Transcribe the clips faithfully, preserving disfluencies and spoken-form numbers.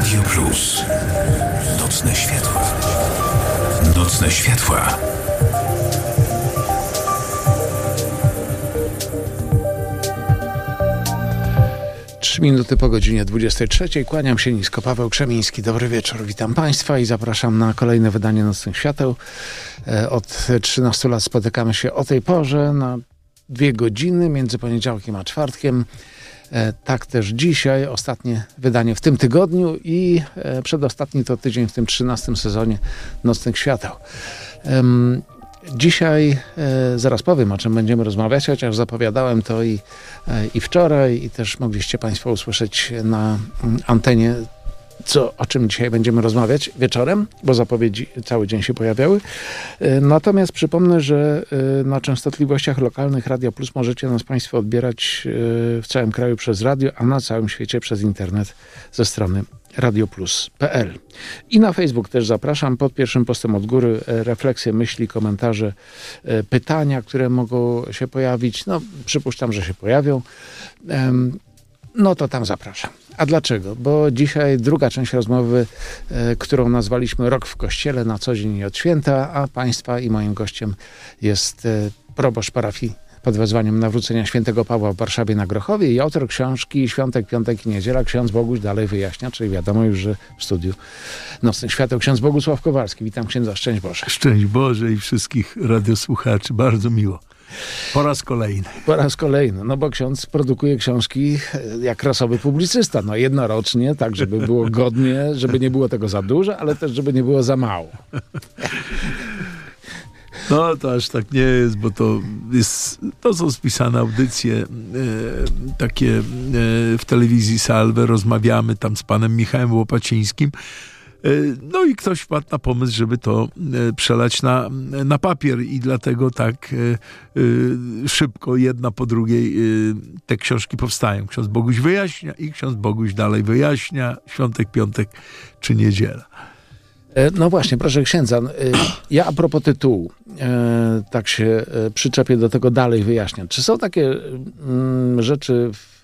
Radio Plus. Nocne światła. Nocne światła. Trzy minuty po godzinie dwudziestej trzeciej. Kłaniam się nisko. Paweł Krzemiński. Dobry wieczór. Witam Państwa i zapraszam na kolejne wydanie Nocnych Świateł. Od trzynastu lat spotykamy się o tej porze na dwie godziny między poniedziałkiem a czwartkiem. Tak też dzisiaj. Ostatnie wydanie w tym tygodniu i przedostatni to tydzień w tym trzynastym sezonie Nocnych Świateł. Dzisiaj e, zaraz powiem, o czym będziemy rozmawiać, chociaż zapowiadałem to i, e, i wczoraj i też mogliście Państwo usłyszeć na m, antenie, co, o czym dzisiaj będziemy rozmawiać wieczorem, bo zapowiedzi cały dzień się pojawiały. E, natomiast przypomnę, że e, na częstotliwościach lokalnych Radio Plus możecie nas Państwo odbierać e, w całym kraju przez radio, a na całym świecie przez internet ze strony radioplus kropka p l. I na Facebook też zapraszam. Pod pierwszym postem od góry refleksje, myśli, komentarze, pytania, które mogą się pojawić. No, przypuszczam, że się pojawią. No to tam zapraszam. A dlaczego? Bo dzisiaj druga część rozmowy, którą nazwaliśmy Rok w Kościele na co dzień i od święta, a Państwa i moim gościem jest proboszcz parafii pod wezwaniem Nawrócenia Świętego Pawła w Warszawie na Grochowie i autor książki Świątek, Piątek i Niedziela, ksiądz Boguś dalej wyjaśnia, czyli wiadomo już, że w studiu Nocnych Świateł ksiądz Bogusław Kowalski. Witam księdza, szczęść Boże. Szczęść Boże i wszystkich radiosłuchaczy, bardzo miło. Po raz kolejny. Po raz kolejny, no bo ksiądz produkuje książki jak rasowy publicysta, no jednorocznie, tak żeby było godnie, żeby nie było tego za dużo, ale też żeby nie było za mało. No to aż tak nie jest, bo to jest, to są spisane audycje e, takie e, w telewizji Salve, rozmawiamy tam z panem Michałem Łopacińskim, e, no i ktoś wpadł na pomysł, żeby to e, przelać na, na papier i dlatego tak e, e, szybko, jedna po drugiej e, te książki powstają. Ksiądz Boguś wyjaśnia i ksiądz Boguś dalej wyjaśnia, świątek, piątek czy niedziela. No właśnie, proszę księdza, ja a propos tytułu, tak się przyczepię do tego dalej wyjaśniać. Czy są takie rzeczy w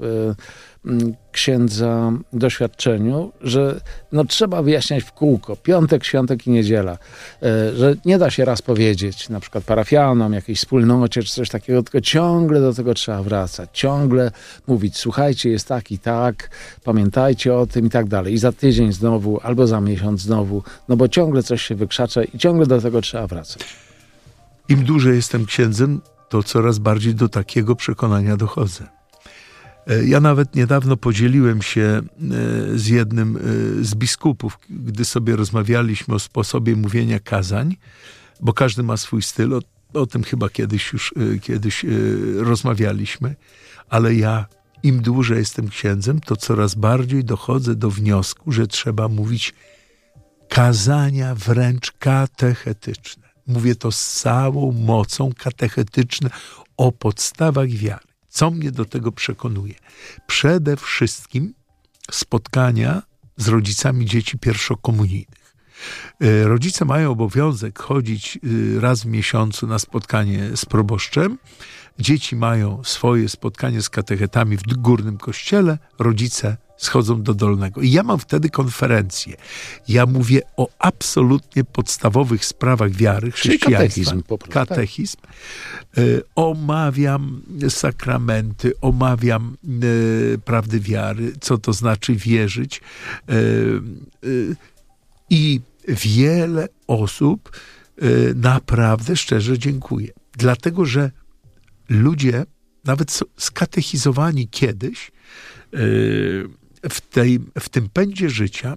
księdza doświadczeniu, że no trzeba wyjaśniać w kółko, piątek, świątek i niedziela, że nie da się raz powiedzieć, na przykład parafianom, jakiejś wspólnocie, czy coś takiego, tylko ciągle do tego trzeba wracać, ciągle mówić, słuchajcie, jest tak i tak, pamiętajcie o tym i tak dalej. I za tydzień znowu, albo za miesiąc znowu, no bo ciągle coś się wykrzacza i ciągle do tego trzeba wracać. Im dłużej jestem księdzem, to coraz bardziej do takiego przekonania dochodzę. Ja nawet niedawno podzieliłem się z jednym z biskupów, gdy sobie rozmawialiśmy o sposobie mówienia kazań, bo każdy ma swój styl, o, o tym chyba kiedyś już kiedyś rozmawialiśmy, ale ja im dłużej jestem księdzem, to coraz bardziej dochodzę do wniosku, że trzeba mówić kazania wręcz katechetyczne. Mówię to z całą mocą, katechetyczne o podstawach wiary. Co mnie do tego przekonuje? Przede wszystkim spotkania z rodzicami dzieci pierwszokomunijnych. Rodzice mają obowiązek chodzić raz w miesiącu na spotkanie z proboszczem. Dzieci mają swoje spotkanie z katechetami w górnym kościele, rodzice schodzą do dolnego. I ja mam wtedy konferencję. Ja mówię o absolutnie podstawowych sprawach wiary, chrześcijaństwa. Katechizm po prostu. Katechizm. Y, omawiam sakramenty, omawiam y, prawdy wiary, co to znaczy wierzyć. Y, y, I wiele osób y, naprawdę szczerze dziękuję. Dlatego, że ludzie, nawet skatechizowani kiedyś, w, tej, w tym pędzie życia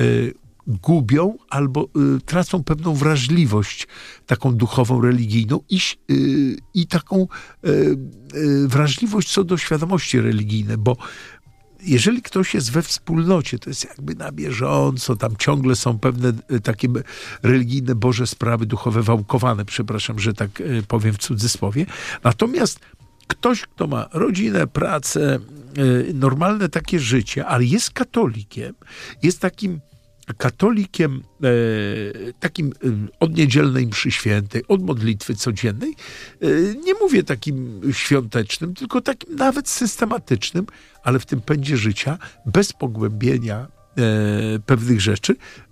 gubią albo tracą pewną wrażliwość taką duchową, religijną i, i taką wrażliwość co do świadomości religijnej, bo jeżeli ktoś jest we wspólnocie, to jest jakby na bieżąco, tam ciągle są pewne takie religijne, Boże sprawy duchowe wałkowane, przepraszam, że tak powiem w cudzysłowie. Natomiast ktoś, kto ma rodzinę, pracę, normalne takie życie, ale jest katolikiem, jest takim katolikiem e, takim e, od niedzielnej mszy świętej, od modlitwy codziennej, e, nie mówię takim świątecznym, tylko takim nawet systematycznym, ale w tym pędzie życia, bez pogłębienia pewnych rzeczy.